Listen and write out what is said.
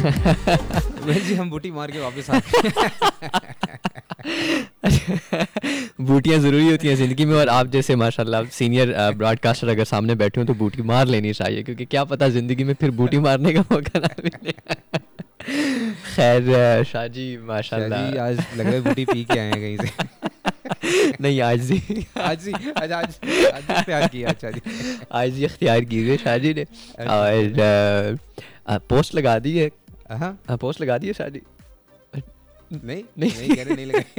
जी हम बूटी मार के वापस आ गए। बूटियाँ ज़रूरी होती हैं ज़िंदगी में, और आप जैसे माशाल्लाह सीनियर ब्रॉडकास्टर अगर सामने बैठे हो तो बूटी मार लेनी चाहिए, क्योंकि क्या पता ज़िंदगी में फिर बूटी मारने का मौका ना मिले। खैर शाह जी माशाल्लाह। शाह जी आज लग रहा है बूटी पी के आए हैं कहीं से। नहीं आज जी आज ही आज प्यार किया। अच्छा जी, आज ही इख्तियार की है शाह जी ने। और पोस्ट लगा दी है, हाँ पोस्ट लगा दी है शाह जी। नहीं नहीं। नहीं कह रहे नहीं लगा।